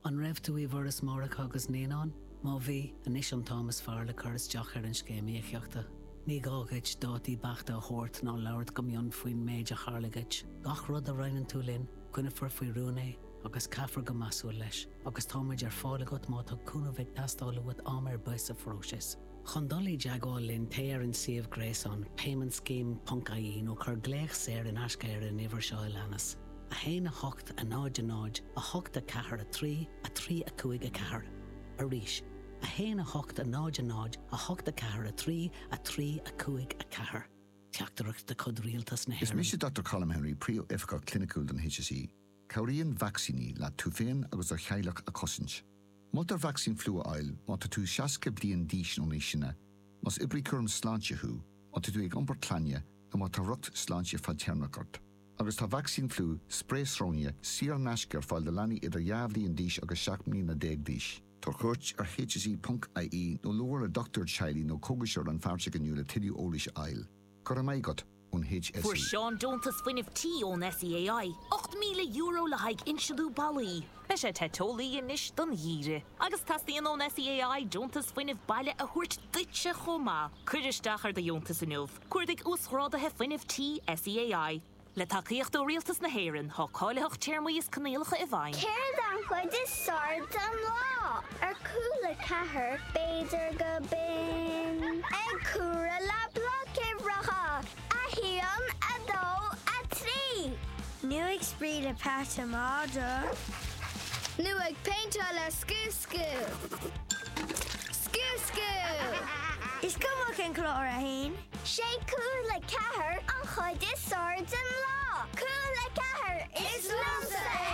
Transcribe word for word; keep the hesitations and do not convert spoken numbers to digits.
An raibh tú íomhar is mórach agus néán, má bhí an is an Thomas Farley churas deach ar an scéimíochta. Ní gágaid dátí bachta a chóirt ná labhart go mion faoin méid a charlagaid. Gach rud a rainan tú linn, cuineafar faoi rúné, agus caafar go masú leis, agus táid ar fála go má tá cúna bheith tastála bud am ar buis a fróis. Chundalí deagáil linn téar an siomh Grayson, payment scheme puncaí nó chur gléich séir in ascair in ihar seo lenas. A héin a hocht a náid a náid, a hocht a cahar a trí, a trí a cuaig a cahar. A ríis. A héin a hocht a náid a náid, a hocht a cahar a trí, a trí a cuaig a cahar. Teachtarach de cod rialtas na Is mis Doctor Colm Henry prío Ifca Clinical den H S E, cauríon vaccíní le tú féin agus ar cheilech a cosint. Multar vaccín flua ail, má tá tú seasca blion díis nó níisina, mas ibrí chum sláinte hu, má tá tú ag ompar tlaine go má tá rucht sláinte fa tearnacart. Agus tá vaccín flú sprésrónne sír nascar fáil de lani idir jaavlíon díis agus seach mí na déag díis. Tar chuirt ar H S E punct I E nó luar a doctor Chiley nó cogaisiir an fáirte ganniú le tidiú ólais ail. Cor a maigad ón H S E. Fuair Seán Dontas fuineh tí ón S E A I, ocht míle euro le haig inseadú bailí. Be sé tetólaí inis don híre. Agus tastíon ón S E A I Dontas fuineh baile a thuirt duitse chomá. Cuiristeach ar de Dontas inmh. Cuirdig úsrádathe fuineh tí S E A I. Le takeíocht ó rialtas na héireann, há cáileach téirmaíos canéalacha i bhain. Céir an chuid is sard an lá. Ar cúla cahar, béidir go bin. Ag cúra le bloc i racha. A híon, a dó, a trí. Nu ag sprí le páta máda. Nu ag paintá le scú-scú. Scú-scú. Is cumach an clór a hain? Sé cúla cahar an chuid is sard an lá. Cúla cahar is lumsa